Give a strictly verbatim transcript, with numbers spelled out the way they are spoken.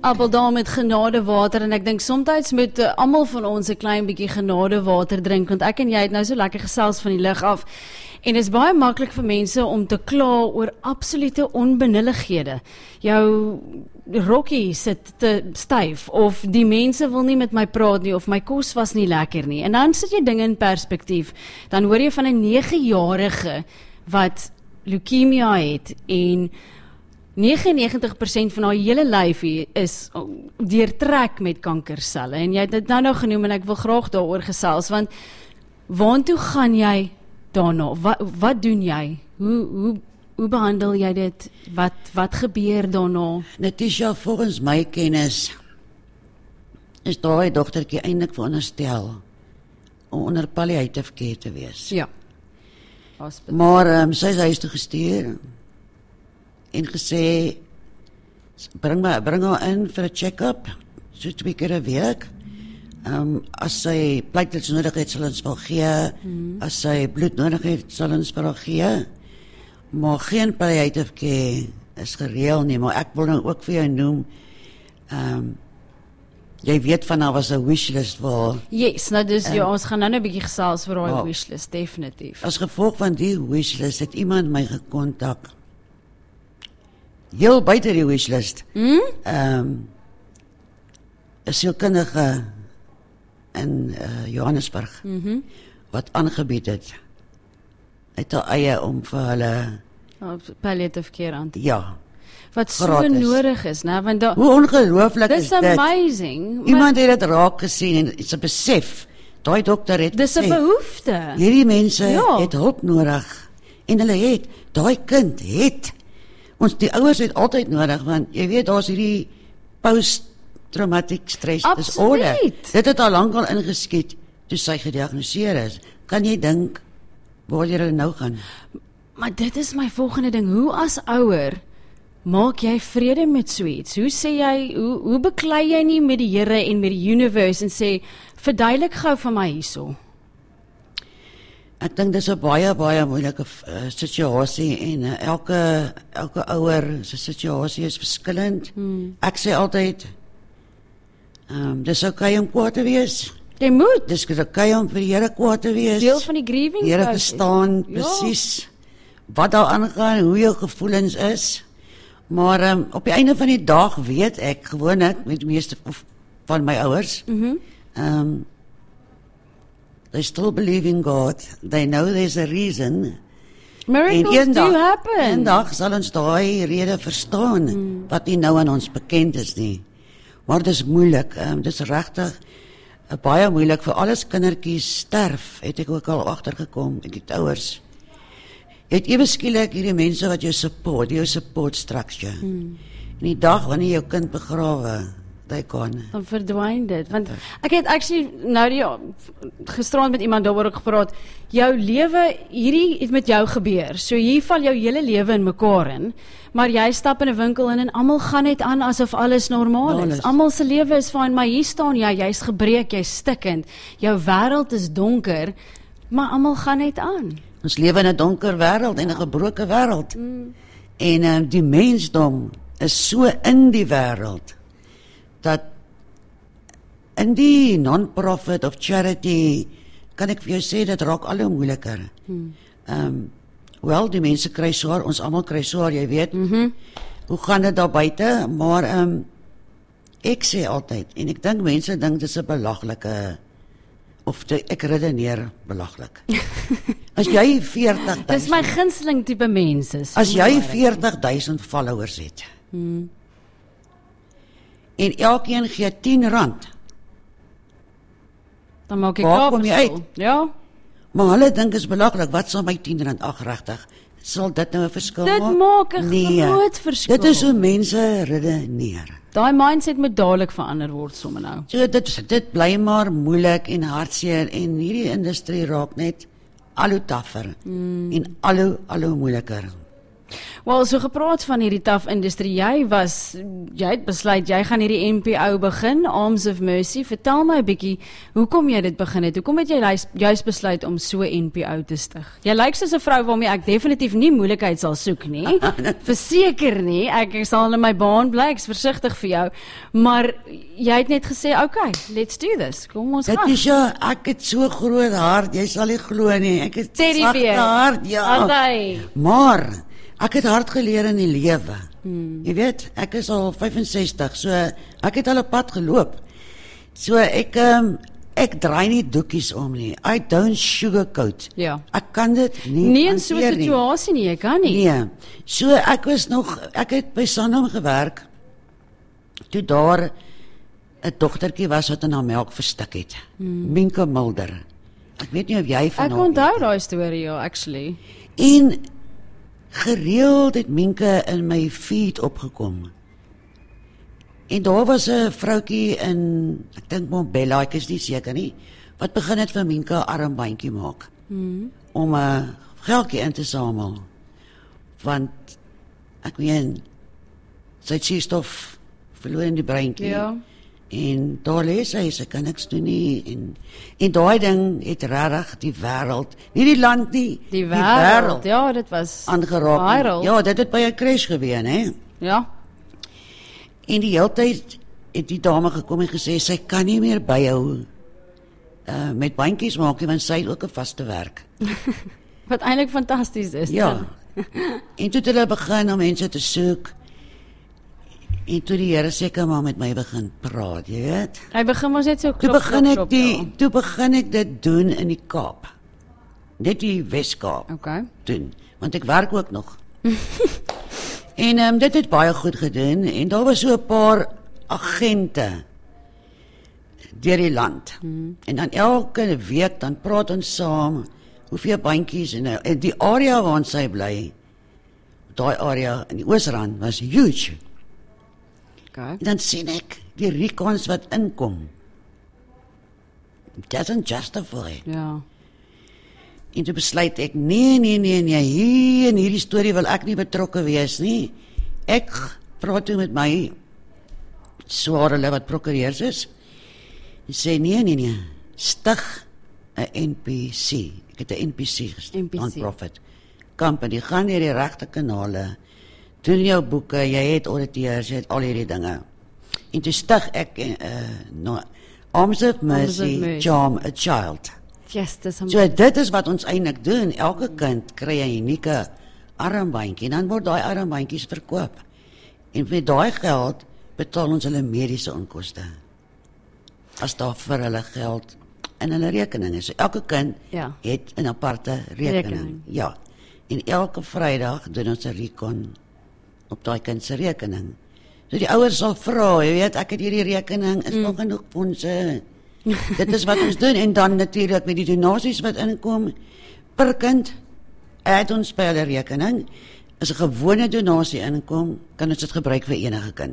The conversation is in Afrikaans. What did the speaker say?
appeldaal met genadewater en ek dink soms moet uh, almal van ons 'n klein bietjie genadewater drink, want ek en jy het nou so lekker gesels van die lug af. En dit is baie maklik vir mense om te kla oor absolute onbenullighede. Jou rokkie sit te styf, of die mense wil nie met my praat nie, of my kos was nie lekker nie. En dan sit jy dinge in perspektief. Dan hoor jy van 'n nege-jarige wat leukemia het, en negenennegentig persent van haar hele lyfie is deurtrek met kankerselle. En jy het dit nou nou genoem, en ek wil graag daaroor gesels, want waartoe gaan jy daarna? Wat, wat doen jy? Hoe, hoe, hoe behandel jy dit? Wat, wat gebeur daarna? Natisha, volgens my kennis is daai dogtertjie eintlik veronderstel om onder palliative care te wees. Ja. Hospital. Maar um, sy is huis toe gestuur en gesê, bring my, bring haar in vir 'n check-up, so twee keer 'n week. Um, as sy platelets nodig het, sal ons wel gee. Hmm. As sy bloed nodig het, sal ons vir haar gee. Maar geen palliative care is gereël nie, maar ek wil nou ook vir jou noem, um, jy weet van haar was 'n wishlist waar. Yes, nou dus, um, ja, ons gaan nou 'n bietjie gesels oor daai wishlist, definitief. As gevolg van die wishlist het iemand my gekontak, heel buite die wishlist, Hmm? um, 'n sielkundige in uh, Johannesburg, Mm-hmm. wat aangebied het, het haar eie om vir hulle, Oh, palliative care aan te. ja, Wat so gratis. nodig is, né? Want daar, hoe ongelooflik is dis dit. amazing. Iemand het dit raak gesien en sy besef, daai dokter het Dis 'n gesê, behoefte. hierdie mense Ja. het hulp nodig, en hulle het, daai kind het, ons die ouers het altyd nodig, want jy weet, daar's hierdie post-traumatic stress disorder. Absoluut. Dit het al lank al ingeskiet, toe sy gediagnoseer is. Kan jy dink, waar jy nou gaan? Maar dit is my volgende ding. Hoe as ouer maak jy vrede met so iets? Hoe sê jy, hoe, hoe beklei jy nie met die Here en met die universe en sê, verduidelik gou vir my hierso? Ek dink dis 'n baie baie moeilike uh, situasie, en uh, elke elke ouer se situasie is verskillend. Hmm. Ek sê altyd, um, dis okay om kwaad te wees. Jy moet. Dis okay om vir die Here kwaad te wees. Deel van die grieving Die Here process. verstaan Ja. presies wat daar aangaan, hoe jou gevoelens is. Maar um, op die einde van die dag weet ek gewoonlik met die meeste van my ouers, Mhm. um, they still believe in God. They know there's a reason. Miracles En do eendag, happen. eendag sal ons daai rede verstaan, hmm. wat nie nou aan ons bekend is nie. Maar dis moeilik, um, dis regtig uh, baie moeilik, vir alles kindertjies sterf, het ek ook al agtergekom, ek het ouers. Jy het ewe skielik hierdie mense wat jou support, jou support structure. Hmm. En die dag wanneer jou kind begrawe, they gone. Dan verdwyn dit. Want ek het actually nou die gisterand met iemand daaroor gepraat. Jou lewe, hierdie het met jou gebeur. So hier val jou hele lewe in mekaar in. Maar jy stap in 'n winkel in en almal gaan net aan asof alles normaal is. Alles. Almal se lewe is fyn, maar hier staan jy, jy's gebreek, jy's stikkend. Jou wêreld is donker, maar almal gaan net aan. Ons lewe in 'n donker wêreld en 'n gebroke wêreld. Mm. En uh, die mensdom is so in die wêreld dat in die non-profit of charity, kan ek vir jou sê, dit raak al hoe moeiliker. Hmm. Um, wel, die mense kry swaar, ons almal kry swaar, jy weet. Mm-hmm. Hoe gaan dit daar buite? Maar um, ek sê altyd, en ek dink mense dink dis 'n belaglike, of te, ek redeneer belaglik. As jy veertig duisend... Dis my gunsteling tipe mense. As jy veertig duisend followers het, hmm. en elkeen gee tien rand, dan maak ek waar klaar kom jy verskil. uit? Ja. Maar hulle dink is belaglik, wat sal my tien rand, ag regtig, sal dit nou 'n verskil Dit maak? maak 'n Nee, groot verskil. Dit is hoe mense redeneer. Daai mindset moet dadelik verander word sommer nou. So dit, dit bly maar moeilik en hartseer, en hierdie industrie raak net al hoe taffer, mm. en al hoe, al hoe moeiliker. Wel, so gepraat van hierdie tough industrie, jy was, jy het besluit, jy gaan hierdie N P O begin, Arms of Mercy. Vertel my 'n bietjie, hoekom jy dit begin het? Hoekom het jy juist, juist besluit om so N P O te stig? Jy lyk soos 'n vrou waarmee ek definitief nie moeilikheid sal soek nie. Verseker nie, ek sal in my baan bly, ek's versigtig vir jou. Maar jy het net gesê, okay, let's do this. Kom ons gaan. Dit is ja, ek het so groot hart, jy sal nie glo nie. Ek het sagte hart, ja. Altyd. Maar ek het hard geleer in die lewe. Hmm. Jy weet, ek is al vyfensestig, so ek het al 'n pad geloop. So ek um, ek draai nie doekies om nie. I don't sugarcoat. Ja. Ek kan dit nie. Nie in so 'n situasie nie, jy kan nie. Nee. So ek was nog ek het by Sanlam gewerk. Toe daar 'n dogtertjie was wat in haar melk verstik het. Hmm. Minke Mulder. Ek weet nie of jy van haar Ek onthou daai storie, ja, actually. En gereeld het Minke in my feed opgekom. En daar was 'n vroutjie in, ek dink Montbella, ek is nie seker nie, wat begin het vir Minke 'n armbandjie maak. Hmm. Om 'n uh, geldjie in te samel. Want ek meen sy het suurstof verloor in die breintjie. Ja. En daar lê sy, sy kan niks doen nie. En, en daai ding het regtig die wêreld, nie die land nie, die wêreld, ja, dit was aangeraak. viral. Ja, dit het by 'n crash gebeur, hè. Ja. En die hele tyd het die dame gekom en gesê sy kan nie meer byhou uh, met bandjies maak nie, want sy het ook 'n vaste werk. Wat eintlik fantasties is. Ja. En toe het hulle begin om mense te soek. En toe die Here seker maar met my begin praat, jy weet. Hy begin mos net so klop, toe begin klop, ek klop, die, ja. toe begin ek dit doen in die Kaap. Net die Wes-Kaap. Okay. Doen, want ek werk ook nog. En um, dit het baie goed gedoen en daar was so 'n paar agente deur die land. Hmm. En dan elke week dan praat ons saam hoeveel bandjies en, en die area waar ons sy bly. Daai area in die Oosrand was huge. Okay. En dan sien ek die recons wat inkom. It doesn't justify. Ja. En toe besluit ek, nee, nee, nee, nee, hier in hierdie storie wil ek nie betrokke wees nie. Ek praat toe met my swaarle wat prokureurs is. En sê, nee, nee, nee, stig 'n N P C. Ek het 'n N P C gestig, non-profit company, gaan hier die regte kanale, doen jou boeke, jy het auditeurs, jy het al hierdie dinge. En toe stig ek, uh, no, Arms of Mercy, Charm a Child. Yes, dis so dit is wat ons eintlik doen. Elke kind kry 'n unieke armbandjie en dan word daai armbandjies verkoop. En met daai geld betaal ons hulle mediese onkoste. As daar vir hulle geld in hulle rekening is. So elke kind ja. het 'n aparte rekening. rekening. Ja. En elke Vrydag doen ons 'n recon op daai kind se rekening. So die ouers sal vra, jy weet, ek het hierdie rekening, is mm. nog genoeg fondse. Dit is wat ons doen en dan natuurlik met die donasies wat inkom per kind het ons by hulle rekening. As 'n gewone donasie inkom, kan ons dit gebruik vir enige kind.